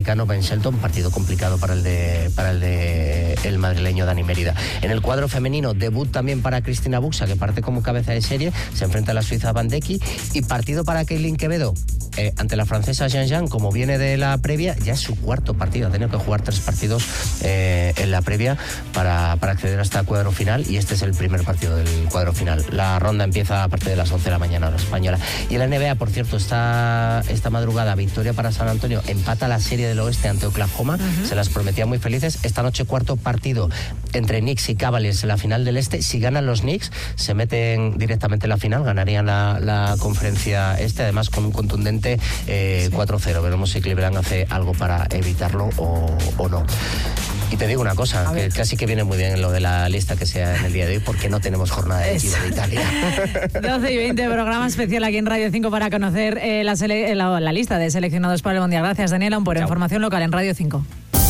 Vallecano Ben Shelton, partido complicado para el madrileño Dani Mérida. En el cuadro femenino, debut también para Cristina Buxa, que parte como cabeza de serie, se enfrenta a la suiza Bandecki, y partido para Keilin Quevedo ante la francesa Jean, como viene de la previa, ya es su cuarto partido, ha tenido que jugar 3 partidos en la previa para acceder hasta el cuadro final, y este es el primer partido del cuadro final. La ronda empieza a partir de las 11 de la mañana hora española. Y en la NBA, por cierto, esta madrugada, victoria para San Antonio, empata la serie del oeste ante Oklahoma, se las prometía muy felices. Esta noche cuarto partido entre Knicks y Cavaliers en la final del este. Si ganan los Knicks, se meten directamente en la final, ganarían la conferencia este, además con un contundente 4-0. Veremos si Cleveland hace algo para evitarlo o no. Y te digo una cosa, que casi que viene muy bien lo de la lista que sea en el día de hoy, porque no tenemos jornada de Giro de Italia. 12:20, programa especial aquí en Radio 5 para conocer la lista de seleccionados para el Mundial. Gracias, Daniela, por información local en Radio 5.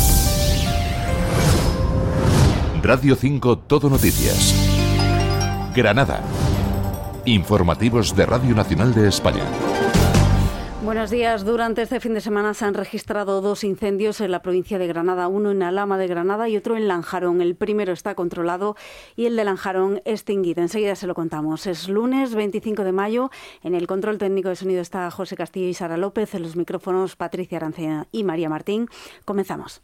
Radio 5 Todo Noticias. Granada. Informativos de Radio Nacional de España. Buenos días. Durante este fin de semana se han registrado 2 incendios en la provincia de Granada, uno en Alhama de Granada y otro en Lanjarón. El primero está controlado y el de Lanjarón extinguido. Enseguida se lo contamos. Es lunes 25 de mayo. En el control técnico de sonido está José Castillo y Sara López. En los micrófonos Patricia Arancena y María Martín. Comenzamos.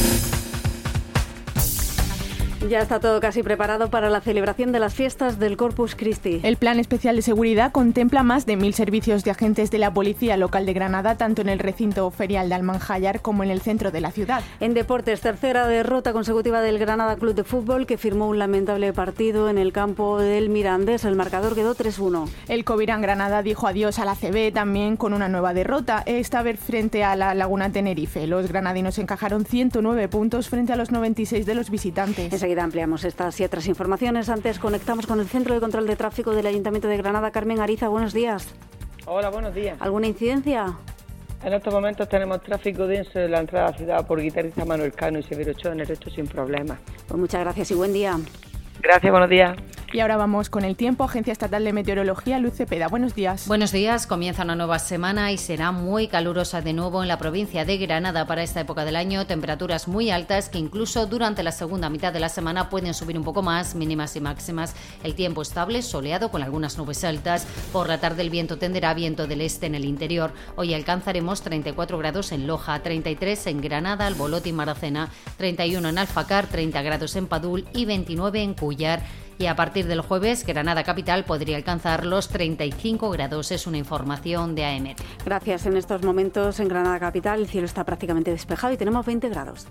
Ya está todo casi preparado para la celebración de las fiestas del Corpus Christi. El Plan Especial de Seguridad contempla más de 1.000 servicios de agentes de la Policía Local de Granada, tanto en el recinto ferial de Almanjayar como en el centro de la ciudad. En deportes, tercera derrota consecutiva del Granada Club de Fútbol, que firmó un lamentable partido en el campo del Mirandés. El marcador quedó 3-1. El Covirán Granada dijo adiós a la ACB también con una nueva derrota, esta vez frente a la Laguna Tenerife. Los granadinos encajaron 109 puntos frente a los 96 de los visitantes. Enseguida ampliamos estas y otras informaciones. Antes conectamos con el Centro de Control de Tráfico del Ayuntamiento de Granada. Carmen Ariza, buenos días. Hola, buenos días. ¿Alguna incidencia? En estos momentos tenemos tráfico denso en la entrada a la ciudad por Guitarriza Manuel Cano y Severo Ochoa, en el resto sin problemas. Pues muchas gracias y buen día. Gracias, buenos días. Y ahora vamos con el tiempo. Agencia Estatal de Meteorología, Luz Cepeda. Buenos días. Buenos días. Comienza una nueva semana y será muy calurosa de nuevo en la provincia de Granada para esta época del año. Temperaturas muy altas que incluso durante la segunda mitad de la semana pueden subir un poco más, mínimas y máximas. El tiempo estable, soleado con algunas nubes altas. Por la tarde el viento tenderá a viento del este en el interior. Hoy alcanzaremos 34 grados en Loja, 33 en Granada, Albolote y Maracena, 31 en Alfacar, 30 grados en Padul y 29 en Cúllar. Y a partir del jueves, Granada Capital podría alcanzar los 35 grados. Es una información de AEMET. Gracias. En estos momentos en Granada Capital el cielo está prácticamente despejado y tenemos 20 grados.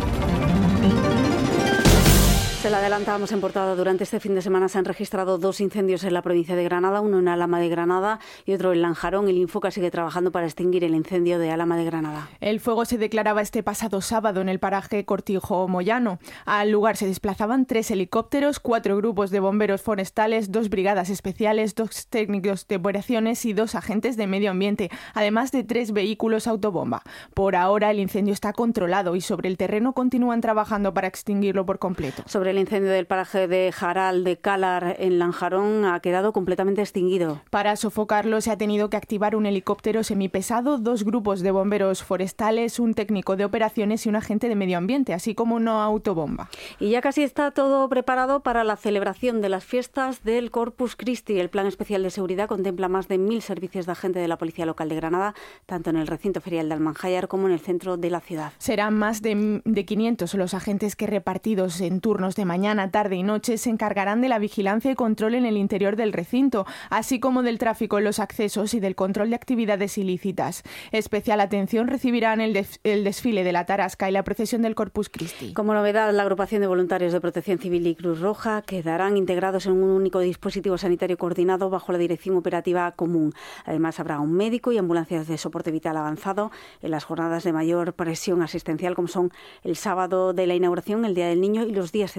Se la adelantábamos en portada. Durante este fin de semana se han registrado 2 incendios en la provincia de Granada, uno en Alhama de Granada y otro en Lanjarón. El Infoca sigue trabajando para extinguir el incendio de Alhama de Granada. El fuego se declaraba este pasado sábado en el paraje Cortijo Moyano. Al lugar se desplazaban 3 helicópteros, 4 grupos de bomberos forestales, 2 brigadas especiales, 2 técnicos de operaciones y 2 agentes de medio ambiente, además de 3 vehículos autobomba. Por ahora el incendio está controlado y sobre el terreno continúan trabajando para extinguirlo por completo. Sobre el incendio del paraje de Jaral de Cálar en Lanjarón ha quedado completamente extinguido. Para sofocarlo se ha tenido que activar un helicóptero semipesado, 2 grupos de bomberos forestales, un técnico de operaciones y un agente de medio ambiente, así como una autobomba. Y ya casi está todo preparado para la celebración de las fiestas del Corpus Christi. El Plan Especial de Seguridad contempla más de 1.000 servicios de agente de la Policía Local de Granada, tanto en el recinto ferial de Almanjayar como en el centro de la ciudad. Serán más de 500 los agentes que, repartidos en turnos de mañana, tarde y noche, se encargarán de la vigilancia y control en el interior del recinto, así como del tráfico en los accesos y del control de actividades ilícitas. Especial atención recibirán el desfile de la Tarasca y la procesión del Corpus Christi. Como novedad, la agrupación de voluntarios de Protección Civil y Cruz Roja quedarán integrados en un único dispositivo sanitario coordinado bajo la dirección operativa común. Además, habrá un médico y ambulancias de soporte vital avanzado en las jornadas de mayor presión asistencial, como son el sábado de la inauguración, el Día del Niño y los días centrales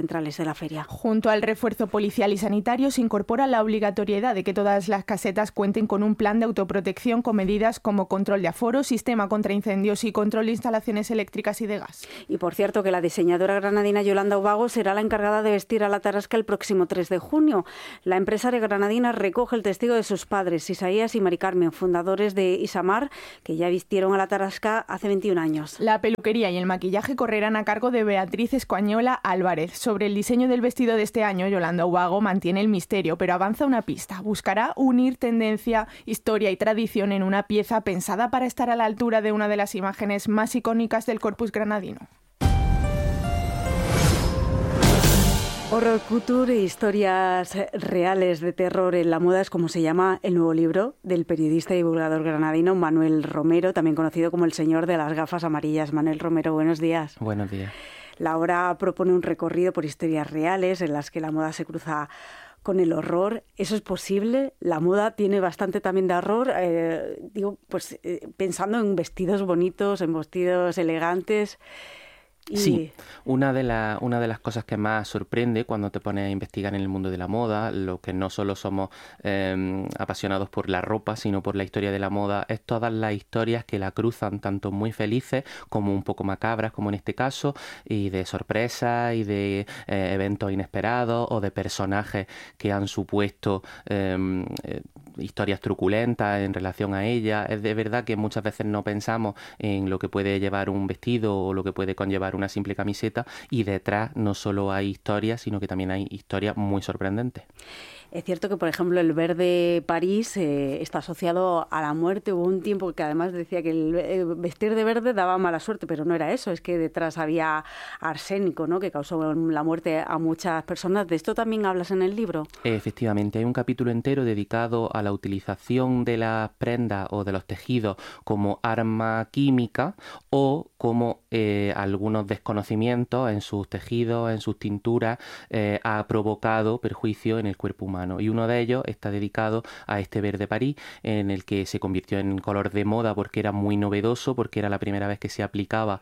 centrales de la feria. Junto al refuerzo policial y sanitario se incorpora la obligatoriedad de que todas las casetas cuenten con un plan de autoprotección con medidas como control de aforo, sistema contra incendios y control de instalaciones eléctricas y de gas. Y por cierto que la diseñadora granadina Yolanda Ubago será la encargada de vestir a la tarasca el próximo 3 de junio. La empresaria granadina recoge el testigo de sus padres, Isaías y Mari Carmen, fundadores de Isamar, que ya vistieron a la tarasca hace 21 años. La peluquería y el maquillaje correrán a cargo de Beatriz Escoañola Álvarez. Sobre el diseño del vestido de este año, Yolanda Ubago mantiene el misterio, pero avanza una pista. Buscará unir tendencia, historia y tradición en una pieza pensada para estar a la altura de una de las imágenes más icónicas del corpus granadino. Horror Couture e historias reales de terror en la moda es como se llama el nuevo libro del periodista y divulgador granadino Manuel Romero, también conocido como el señor de las gafas amarillas. Manuel Romero, buenos días. Buenos días. La obra propone un recorrido por historias reales en las que la moda se cruza con el horror. ¿Eso es posible? La moda tiene bastante también de horror, pensando en vestidos bonitos, en vestidos elegantes. Sí, una de las cosas que más sorprende cuando te pones a investigar en el mundo de la moda, lo que no solo somos apasionados por la ropa, sino por la historia de la moda, es todas las historias que la cruzan, tanto muy felices como un poco macabras, como en este caso, y de sorpresas y de eventos inesperados o de personajes que han supuesto historias truculentas en relación a ella. Es de verdad que muchas veces no pensamos en lo que puede llevar un vestido o lo que puede conllevar una simple camiseta, y detrás no solo hay historias, sino que también hay historias muy sorprendentes. Es cierto que, por ejemplo, el verde París está asociado a la muerte. Hubo un tiempo que además decía que el vestir de verde daba mala suerte, pero no era eso, es que detrás había arsénico, ¿no?, que causó la muerte a muchas personas. ¿De esto también hablas en el libro? Efectivamente, hay un capítulo entero dedicado a la utilización de las prendas o de los tejidos como arma química o como algunos desconocimientos en sus tejidos, en sus tinturas, ha provocado perjuicio en el cuerpo humano. Y uno de ellos está dedicado a este verde París, en el que se convirtió en color de moda porque era muy novedoso, porque era la primera vez que se aplicaba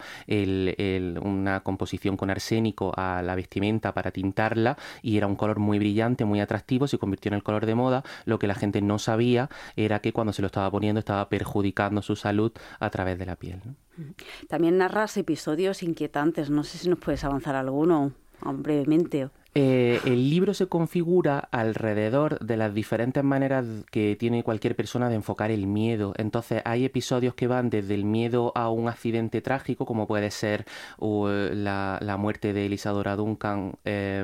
una composición con arsénico a la vestimenta para tintarla, y era un color muy brillante, muy atractivo, se convirtió en el color de moda. Lo que la gente no sabía era que cuando se lo estaba poniendo estaba perjudicando su salud a través de la piel, ¿no? También narras episodios inquietantes, no sé si nos puedes avanzar alguno brevemente. El libro se configura alrededor de las diferentes maneras que tiene cualquier persona de enfocar el miedo. Entonces hay episodios que van desde el miedo a un accidente trágico, como puede ser la muerte de Isadora Duncan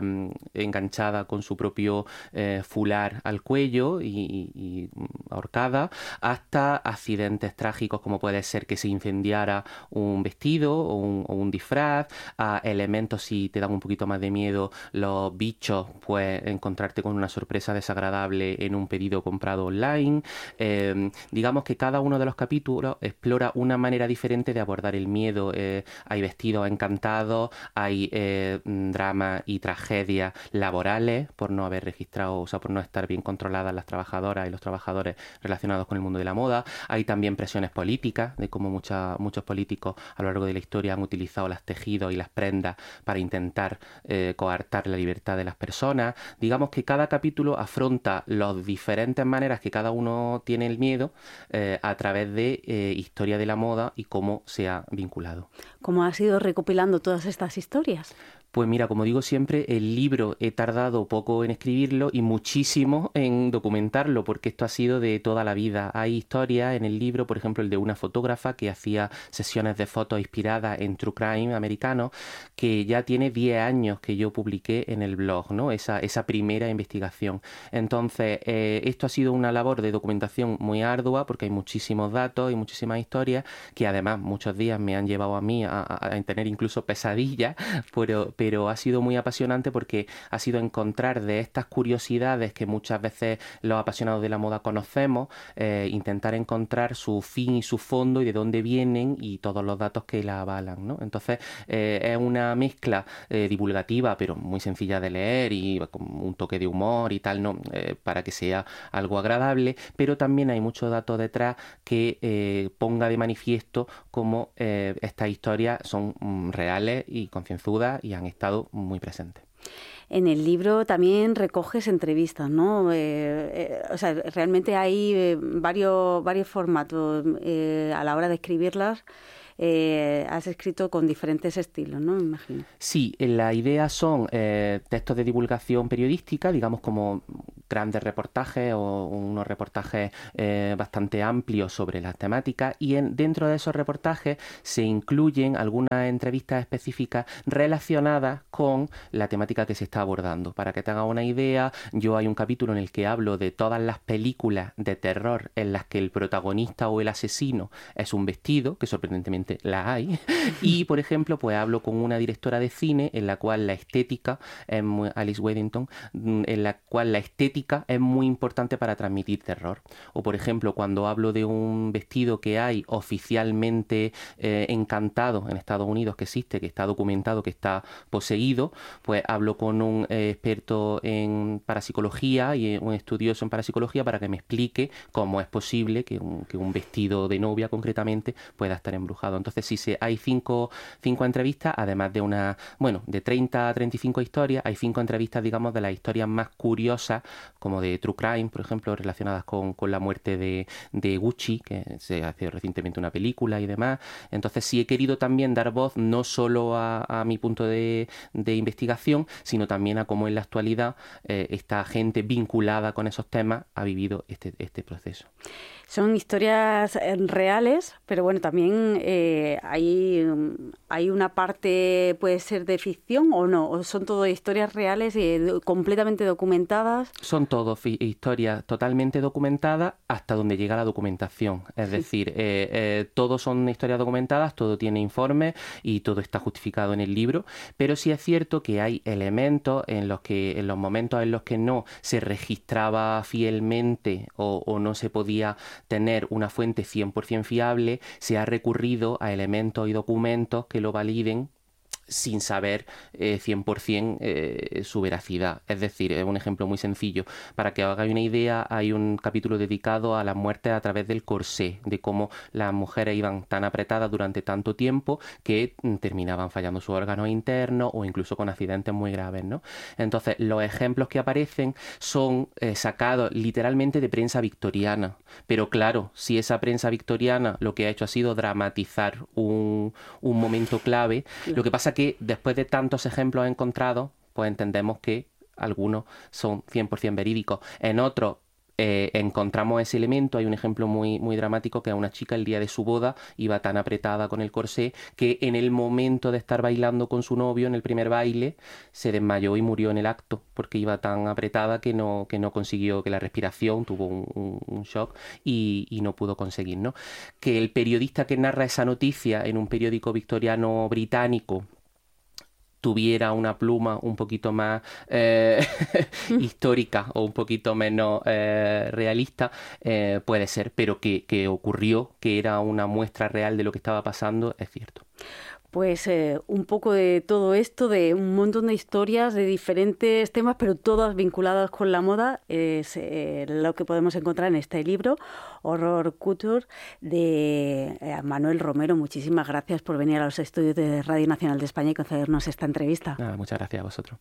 enganchada con su propio fular al cuello y ahorcada, hasta accidentes trágicos como puede ser que se incendiara un vestido o un disfraz, a elementos, si te dan un poquito más de miedo, los bichos, pues encontrarte con una sorpresa desagradable en un pedido comprado online. Digamos que cada uno de los capítulos explora una manera diferente de abordar el miedo. Hay vestidos encantados, hay dramas y tragedias laborales por no haber registrado, o sea, por no estar bien controladas las trabajadoras y los trabajadores relacionados con el mundo de la moda. Hay también presiones políticas, de cómo muchos políticos a lo largo de la historia han utilizado los tejidos y las prendas para intentar coartar la libertad de las personas. Digamos que cada capítulo afronta las diferentes maneras que cada uno tiene el miedo a través de historia de la moda y cómo se ha vinculado. ¿Cómo has ido recopilando todas estas historias? Pues mira, como digo siempre, el libro he tardado poco en escribirlo y muchísimo en documentarlo, porque esto ha sido de toda la vida. Hay historias en el libro, por ejemplo, el de una fotógrafa que hacía sesiones de fotos inspiradas en True Crime americano, que ya tiene 10 años que yo publiqué en el blog, ¿no? Esa primera investigación. Entonces, esto ha sido una labor de documentación muy ardua, porque hay muchísimos datos y muchísimas historias que además muchos días me han llevado a mí a tener incluso pesadillas, pero ha sido muy apasionante porque ha sido encontrar de estas curiosidades que muchas veces los apasionados de la moda conocemos, intentar encontrar su fin y su fondo y de dónde vienen y todos los datos que la avalan, ¿no? Entonces es una mezcla divulgativa pero muy sencilla de leer y con un toque de humor y tal, ¿no? Para que sea algo agradable, pero también hay mucho dato detrás que ponga de manifiesto cómo estas historias son reales y concienzudas y han estado muy presentes. En el libro también recoges entrevistas, ¿no? O sea, realmente hay varios formatos a la hora de escribirlas. Has escrito con diferentes estilos, ¿no? Me imagino. Sí, la idea son textos de divulgación periodística, digamos como grandes reportajes o unos reportajes bastante amplios sobre las temáticas, y dentro de esos reportajes se incluyen algunas entrevistas específicas relacionadas con la temática que se está abordando. Para que te hagas una idea, yo hay un capítulo en el que hablo de todas las películas de terror en las que el protagonista o el asesino es un vestido, que sorprendentemente la hay, y por ejemplo pues hablo con una directora de cine en la cual la estética es Alice Weddington, en la cual la estética es muy importante para transmitir terror. O por ejemplo cuando hablo de un vestido que hay oficialmente encantado en Estados Unidos, que existe, que está documentado, que está poseído, pues hablo con un experto en parapsicología y un estudioso en parapsicología para que me explique cómo es posible que un vestido de novia concretamente pueda estar embrujado. Entonces sí, hay cinco entrevistas, además de de 30 a 35 historias, hay 5 entrevistas, digamos, de las historias más curiosas, como de True Crime, por ejemplo, relacionadas con la muerte de Gucci, que se hace recientemente una película y demás. Entonces sí he querido también dar voz no solo a mi punto de investigación, sino también a cómo en la actualidad esta gente vinculada con esos temas ha vivido este proceso. Son historias reales, pero bueno, también hay una parte, puede ser de ficción o no, o son todo historias reales y completamente documentadas. Son todo historias totalmente documentadas hasta donde llega la documentación. Es decir, todo son historias documentadas, todo tiene informes y todo está justificado en el libro, pero sí es cierto que hay elementos en los momentos en los que no se registraba fielmente o no se podía tener una fuente 100% fiable, se ha recurrido a elementos y documentos que lo validen sin saber 100% su veracidad. Es decir, es un ejemplo muy sencillo. Para que os hagáis una idea, hay un capítulo dedicado a las muertes a través del corsé, de cómo las mujeres iban tan apretadas durante tanto tiempo que terminaban fallando sus órganos internos o incluso con accidentes muy graves, ¿no? Entonces, los ejemplos que aparecen son sacados literalmente de prensa victoriana. Pero claro, si esa prensa victoriana lo que ha hecho ha sido dramatizar un momento clave, lo que pasa que después de tantos ejemplos encontrados, pues entendemos que algunos son 100% verídicos. En otros encontramos ese elemento. Hay un ejemplo muy, muy dramático, que a una chica el día de su boda iba tan apretada con el corsé que en el momento de estar bailando con su novio en el primer baile se desmayó y murió en el acto porque iba tan apretada que no consiguió, que la respiración tuvo un shock y no pudo conseguir, ¿no? Que el periodista que narra esa noticia en un periódico victoriano británico tuviera una pluma un poquito más histórica o un poquito menos realista, puede ser, pero que ocurrió, que era una muestra real de lo que estaba pasando, es cierto. Pues un poco de todo esto, de un montón de historias de diferentes temas, pero todas vinculadas con la moda, es lo que podemos encontrar en este libro, Horror Couture, de Manuel Romero. Muchísimas gracias por venir a los estudios de Radio Nacional de España y concedernos esta entrevista. Nada, muchas gracias a vosotros.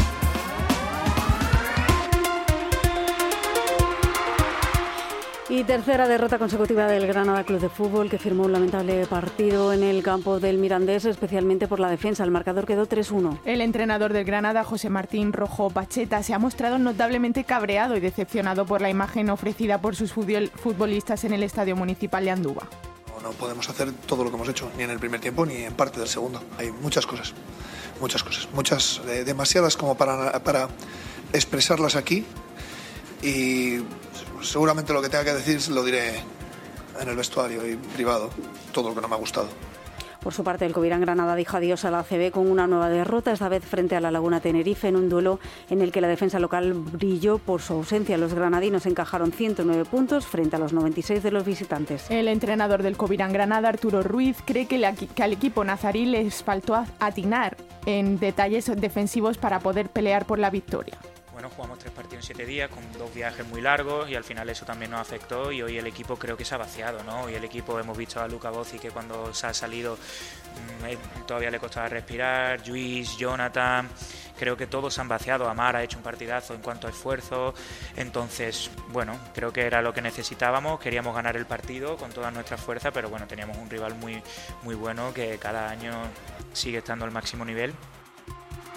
Y tercera derrota consecutiva del Granada Club de Fútbol, que firmó un lamentable partido en el campo del Mirandés, especialmente por la defensa. El marcador quedó 3-1. El entrenador del Granada, José Martín Rojo Pacheta, se ha mostrado notablemente cabreado y decepcionado por la imagen ofrecida por sus futbolistas en el Estadio Municipal de Andúba. No podemos hacer todo lo que hemos hecho, ni en el primer tiempo ni en parte del segundo. Hay muchas cosas, demasiadas como para expresarlas aquí, y seguramente lo que tenga que decir lo diré en el vestuario y privado, todo lo que no me ha gustado. Por su parte, el Covirán Granada dijo adiós a la ACB con una nueva derrota, esta vez frente a la Laguna Tenerife, en un duelo en el que la defensa local brilló por su ausencia. Los granadinos encajaron 109 puntos frente a los 96 de los visitantes. El entrenador del Covirán Granada, Arturo Ruiz, cree que al equipo nazarí les faltó atinar en detalles defensivos para poder pelear por la victoria. Bueno, jugamos 3 partidos en 7 días con 2 viajes muy largos y al final eso también nos afectó, y hoy el equipo creo que se ha vaciado, ¿no? Hoy el equipo, hemos visto a Luca Bozzi que cuando se ha salido todavía le costaba respirar, Lluís, Jonathan, creo que todos se han vaciado. Amar ha hecho un partidazo en cuanto a esfuerzo, entonces, bueno, creo que era lo que necesitábamos, queríamos ganar el partido con toda nuestra fuerza, pero bueno, teníamos un rival muy, muy bueno que cada año sigue estando al máximo nivel